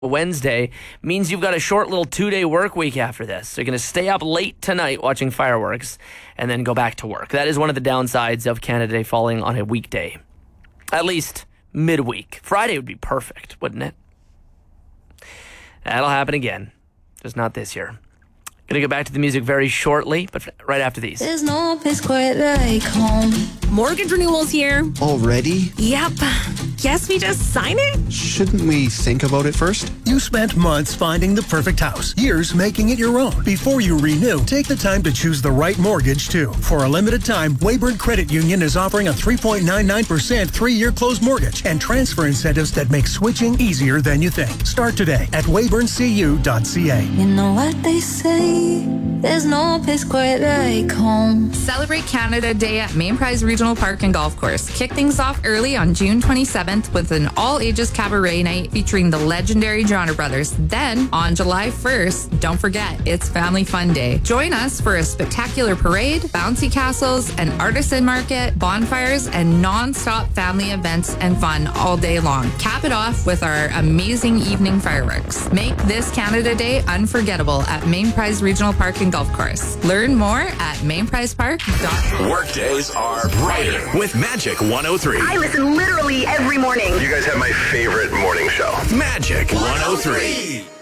Wednesday means you've got a short little 2-day work week after this. So you're going to stay up late tonight watching fireworks and then go back to work. That is one of the downsides of Canada Day falling on a weekday. At least midweek. Friday would be perfect, wouldn't it? That'll happen again. Just not this year. Gonna get back to the music very shortly, but right after these. There's no place quite like home. Mortgage renewals here. Already? Yep. Guess we just sign it? Shouldn't we think about it first? You spent months finding the perfect house, years making it your own. Before you renew, take the time to choose the right mortgage, too. For a limited time, Weyburn Credit Union is offering a 3.99% 3-year closed mortgage and transfer incentives that make switching easier than you think. Start today at weyburncu.ca. You know what they say, there's no place quite like home. Celebrate Canada Day at Main Prize Regional Park and Golf Course. Kick things off early on June 27th with an all-ages cabaret night featuring the legendary Johnner Brothers. Then, on July 1st, don't forget, it's Family Fun Day. Join us for a spectacular parade, bouncy castles, an artisan market, bonfires, and non-stop family events and fun all day long. Cap it off with our amazing evening fireworks. Make this Canada Day unforgettable at Main Prize Regional Park and Golf Course. Learn more at mainprizepark.com. Workdays are brighter with Magic 103. I listen literally every morning. You guys have my favorite morning show. Magic 103.